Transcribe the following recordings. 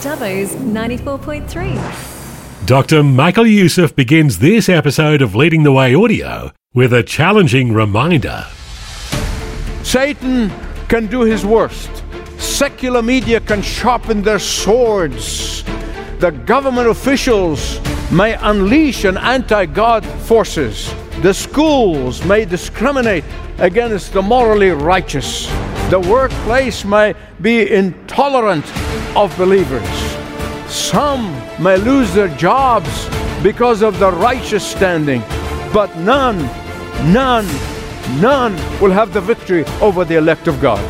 Dubbo's 94.3. Dr. Michael Youssef begins this episode of Leading the Way Audio with a challenging reminder. Satan can do his worst. Secular media can sharpen their swords. The government officials may unleash an anti-God forces. The schools may discriminate against the morally righteous. The workplace may be intolerant of believers. Some may lose their jobs because of the righteous standing, but none will have the victory over the elect of God.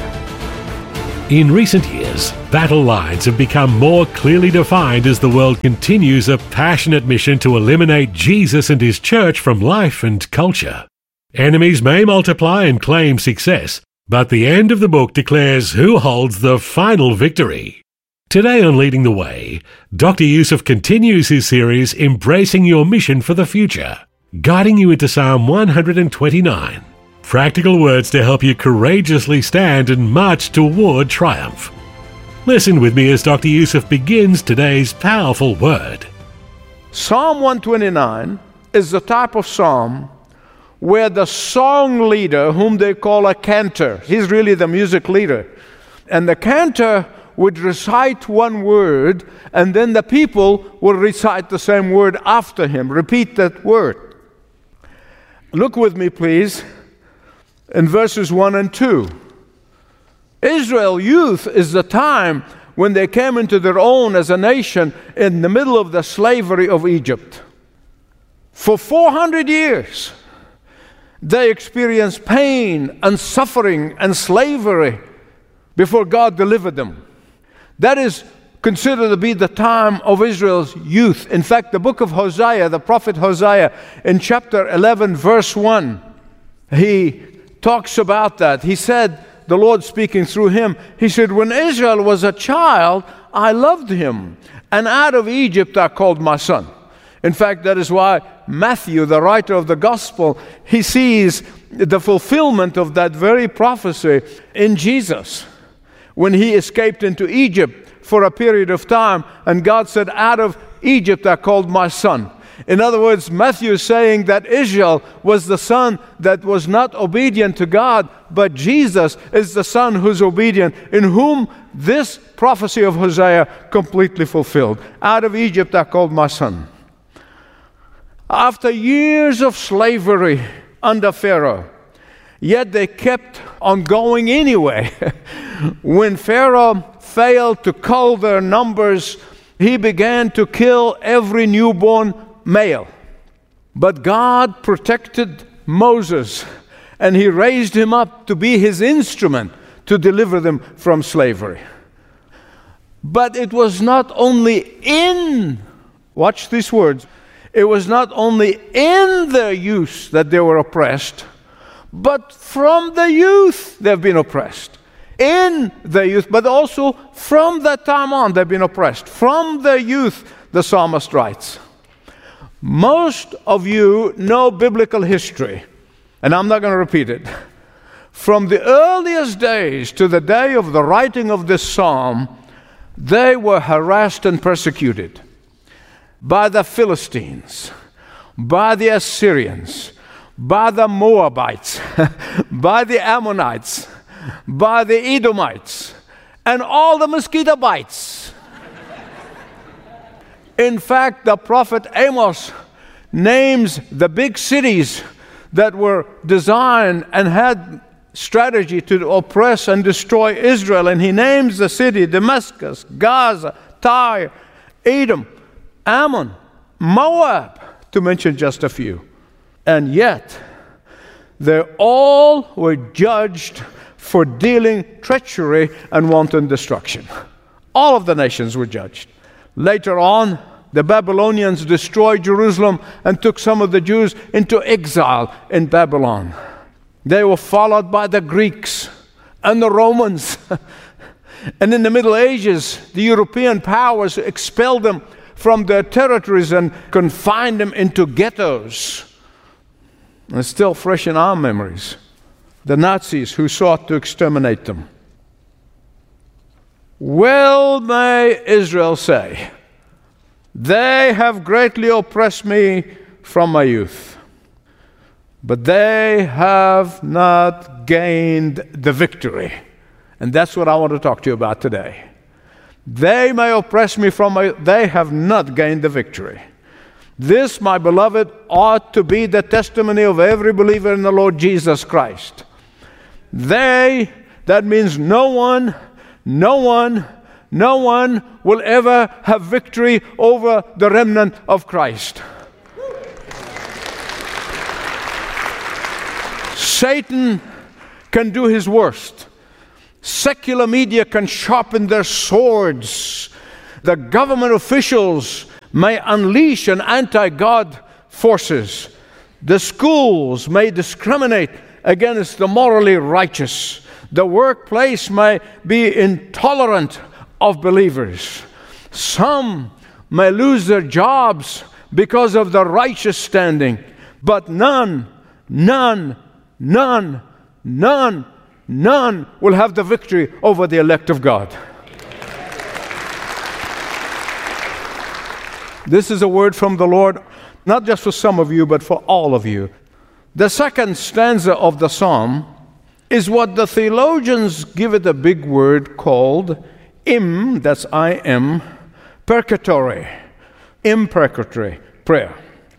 In recent years, battle lines have become more clearly defined as the world continues a passionate mission to eliminate Jesus and his church from life and culture. Enemies may multiply and claim success, but the end of the book declares who holds the final victory. Today on Leading the Way, Dr. Youssef continues his series Embracing Your Mission for the Future, guiding you into Psalm 129. Practical words to help you courageously stand and march toward triumph. Listen with me as Dr. Youssef begins today's powerful word. Psalm 129 is the type of psalm where the song leader, whom they call a cantor, he's really the music leader, and the cantor would recite one word, and then the people will recite the same word after him, repeat that word. Look with me, please, in verses 1 and 2. Israel youth is the time when they came into their own as a nation in the middle of the slavery of Egypt. For 400 years, they experienced pain and suffering and slavery before God delivered them. That is considered to be the time of Israel's youth. In fact, the book of Hosea, the prophet Hosea, in chapter 11, verse 1, he talks about that. He said, the Lord speaking through him, he said, when Israel was a child, I loved him, and out of Egypt I called my son. In fact, that is why Matthew, the writer of the gospel, he sees the fulfillment of that very prophecy in Jesus, when he escaped into Egypt for a period of time, and God said, out of Egypt I called my son. In other words, Matthew is saying that Israel was the son that was not obedient to God, but Jesus is the son who's obedient, in whom this prophecy of Hosea completely fulfilled. Out of Egypt I called my son. After years of slavery under Pharaoh, yet they kept on going anyway. When Pharaoh failed to cull their numbers, he began to kill every newborn male. But God protected Moses, and he raised him up to be his instrument to deliver them from slavery. But it was not only watch these words, it was not only in their youth that they were oppressed, but from the youth they've been oppressed. In their youth, but also from that time on they've been oppressed. From their youth, the psalmist writes. Most of you know biblical history, and I'm not going to repeat it. From the earliest days to the day of the writing of this psalm, they were harassed and persecuted by the Philistines, by the Assyrians, by the Moabites, by the Ammonites, by the Edomites, and all the mosquito bites. In fact, the prophet Amos names the big cities that were designed and had strategy to oppress and destroy Israel. And he names the city Damascus, Gaza, Tyre, Edom, Ammon, Moab, to mention just a few. And yet, they all were judged for dealing treachery and wanton destruction. All of the nations were judged. Later on, the Babylonians destroyed Jerusalem and took some of the Jews into exile in Babylon. They were followed by the Greeks and the Romans. And in the Middle Ages, the European powers expelled them from their territories and confined them into ghettos. And it's still fresh in our memories. The Nazis who sought to exterminate them. Well may Israel say, they have greatly oppressed me from my youth, but they have not gained the victory. And that's what I want to talk to you about today. They may oppress me they have not gained the victory. This, my beloved, ought to be the testimony of every believer in the Lord Jesus Christ. That means no one will ever have victory over the remnant of Christ. Satan can do his worst. Secular media can sharpen their swords. The government officials may unleash an anti-God forces. The schools may discriminate against the morally righteous. The workplace may be intolerant of believers. Some may lose their jobs because of the righteous standing, but none will have the victory over the elect of God. This is a word from the Lord, not just for some of you, but for all of you. The second stanza of the psalm is what the theologians give it a big word called that's I-M, purgatory, imprecatory prayer.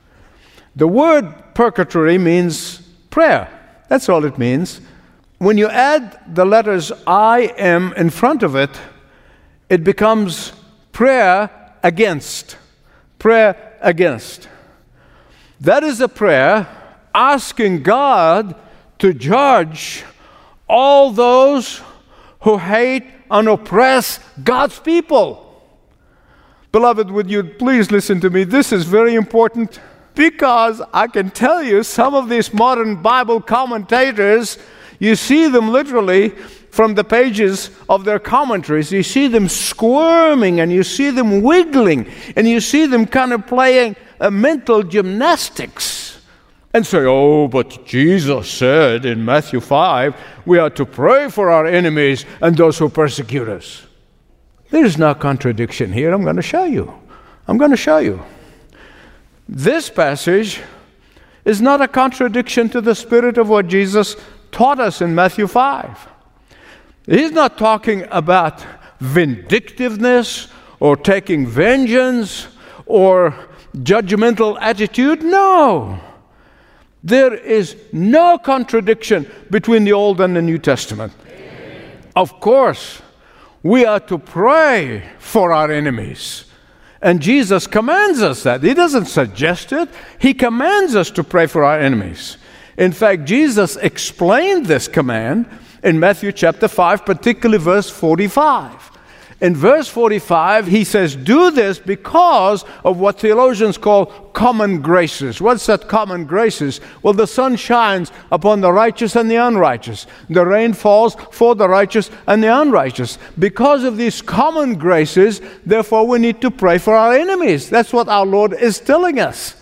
The word purgatory means prayer. That's all it means. When you add the letters I-M in front of it, it becomes prayer against. Prayer against. That is a prayer asking God to judge all those who hate and oppress God's people. Beloved, would you please listen to me? This is very important, because I can tell you some of these modern Bible commentators, you see them literally from the pages of their commentaries. You see them squirming, and you see them wiggling, and you see them kind of playing mental gymnastics. And say, oh, but Jesus said in Matthew 5, we are to pray for our enemies and those who persecute us. There is no contradiction here. I'm going to show you. This passage is not a contradiction to the spirit of what Jesus taught us in Matthew 5. He's not talking about vindictiveness or taking vengeance or judgmental attitude. No. There is no contradiction between the Old and the New Testament. Amen. Of course, we are to pray for our enemies. And Jesus commands us that. He doesn't suggest it. He commands us to pray for our enemies. In fact, Jesus explained this command in Matthew chapter 5, particularly verse 45. In verse 45, he says, do this because of what theologians call common graces. What's that common graces? Well, the sun shines upon the righteous and the unrighteous. The rain falls for the righteous and the unrighteous. Because of these common graces, therefore, we need to pray for our enemies. That's what our Lord is telling us.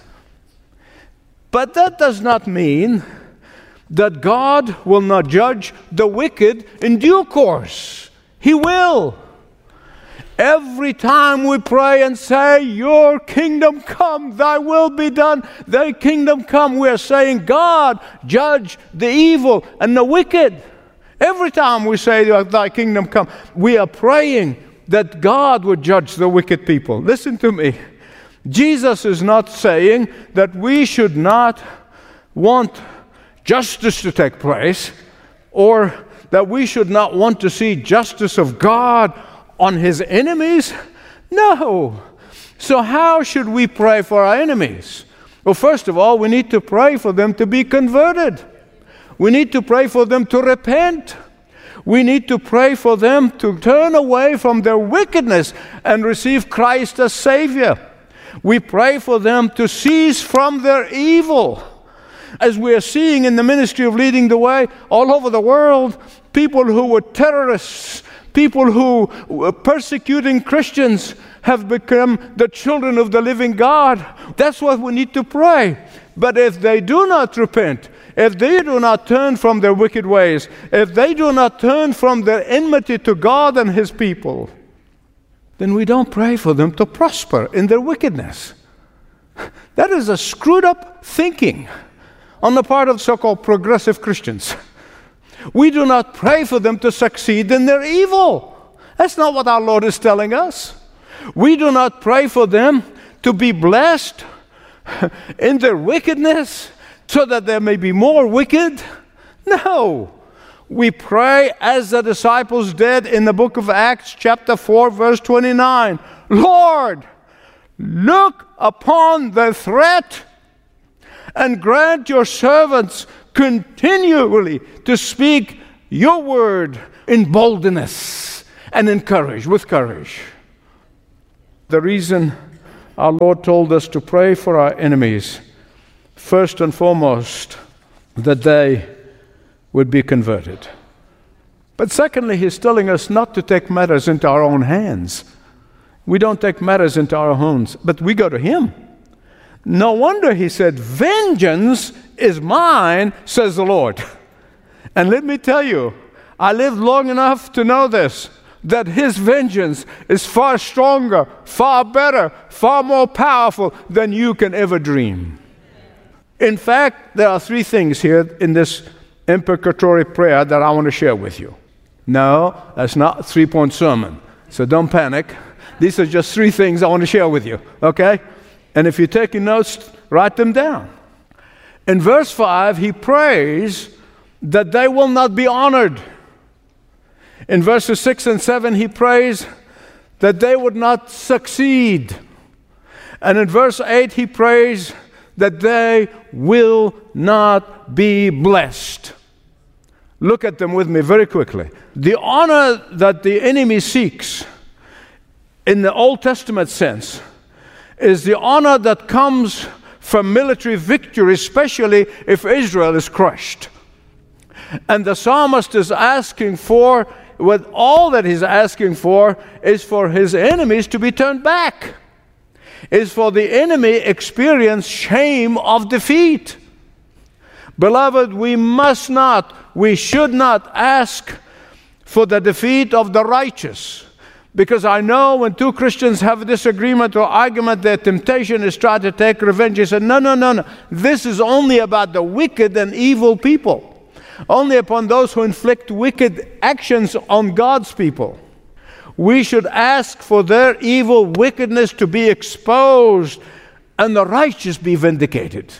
But that does not mean that God will not judge the wicked in due course. He will. Every time we pray and say, your kingdom come, thy will be done, thy kingdom come, we are saying, God, judge the evil and the wicked. Every time we say, thy kingdom come, we are praying that God would judge the wicked people. Listen to me. Jesus is not saying that we should not want justice to take place, or that we should not want to see justice of God on his enemies? No. So how should we pray for our enemies? Well, first of all, we need to pray for them to be converted. We need to pray for them to repent. We need to pray for them to turn away from their wickedness and receive Christ as Savior. We pray for them to cease from their evil. As we are seeing in the ministry of Leading the Way all over the world, people who were terrorists, people who were persecuting Christians have become the children of the living God. That's what we need to pray. But if they do not repent, if they do not turn from their wicked ways, if they do not turn from their enmity to God and his people, then we don't pray for them to prosper in their wickedness. That is a screwed up thinking on the part of so-called progressive Christians. We do not pray for them to succeed in their evil. That's not what our Lord is telling us. We do not pray for them to be blessed in their wickedness so that they may be more wicked. No. We pray as the disciples did in the book of Acts chapter 4 verse 29. Lord, look upon the threat and grant your servants continually to speak your word in boldness and with courage. The reason our Lord told us to pray for our enemies, first and foremost, that they would be converted. But secondly, He's telling us not to take matters into our own hands. We don't take matters into our hands, but we go to Him. No wonder He said, vengeance is mine, says the Lord. And let me tell you, I lived long enough to know this, that His vengeance is far stronger, far better, far more powerful than you can ever dream. In fact, there are three things here in this imprecatory prayer that I want to share with you. No, that's not a 3-point sermon, so don't panic. These are just three things I want to share with you, okay? And if you're taking notes, write them down. In verse 5, he prays that they will not be honored. In verses 6 and 7, he prays that they would not succeed. And in verse 8, he prays that they will not be blessed. Look at them with me very quickly. The honor that the enemy seeks in the Old Testament sense is the honor that comes from military victory, especially if Israel is crushed. And the psalmist is asking for, with all that he's asking for, is for his enemies to be turned back. Is for the enemy experience shame of defeat. Beloved, we should not ask for the defeat of the righteous. Because I know when two Christians have a disagreement or argument, their temptation is try to take revenge. He said, no. This is only about the wicked and evil people. Only upon those who inflict wicked actions on God's people. We should ask for their evil wickedness to be exposed and the righteous be vindicated.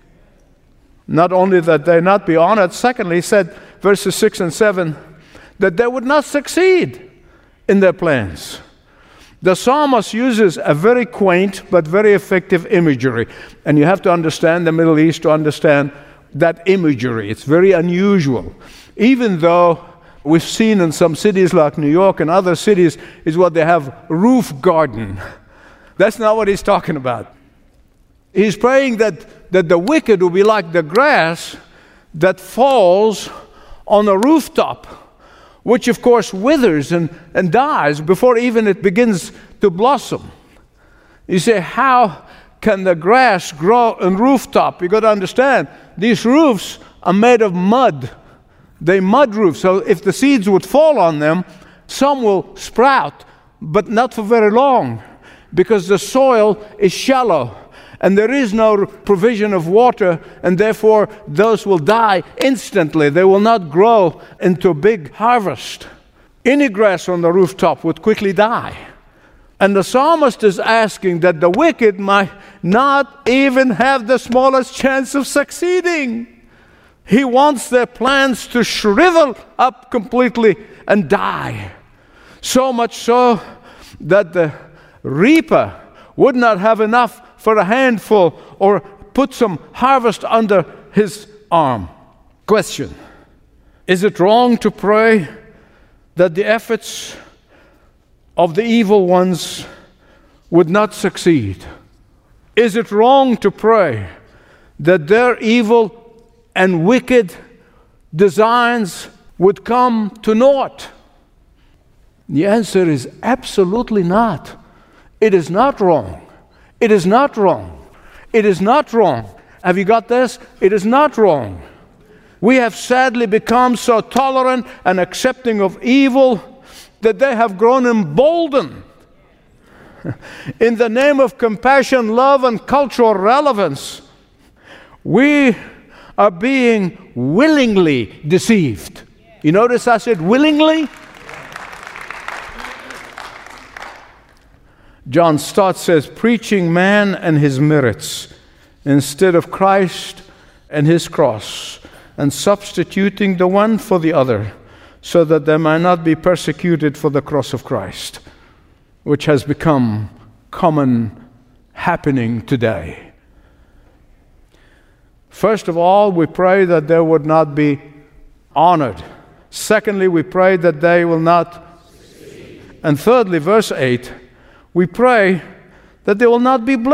Not only that they not be honored, secondly, he said, verses 6 and 7, that they would not succeed in their plans. The psalmist uses a very quaint but very effective imagery. And you have to understand the Middle East to understand that imagery. It's very unusual. Even though we've seen in some cities like New York and other cities is what they have roof garden. That's not what he's talking about. He's praying that the wicked will be like the grass that falls on a rooftop, which of course withers and dies before even it begins to blossom. You say, how can the grass grow on rooftop? You got to understand, these roofs are made of mud. They're mud roofs, so if the seeds would fall on them, some will sprout, but not for very long, because the soil is shallow. And there is no provision of water, and therefore those will die instantly. They will not grow into a big harvest. Any grass on the rooftop would quickly die. And the psalmist is asking that the wicked might not even have the smallest chance of succeeding. He wants their plans to shrivel up completely and die. So much so that the reaper would not have enough for a handful or put some harvest under his arm. Question: is it wrong to pray that the efforts of the evil ones would not succeed? Is it wrong to pray that their evil and wicked designs would come to naught? The answer is absolutely not. It is not wrong. It is not wrong. It is not wrong. Have you got this? It is not wrong. We have sadly become so tolerant and accepting of evil that they have grown emboldened in the name of compassion, love, and cultural relevance, we are being willingly deceived. You notice I said willingly? John Stott says, preaching man and his merits instead of Christ and his cross, and substituting the one for the other, so that they might not be persecuted for the cross of Christ, which has become common happening today. First of all, we pray that they would not be honored. Secondly, we pray that they will not succeed. And thirdly, verse 8, we pray that they will not be blessed.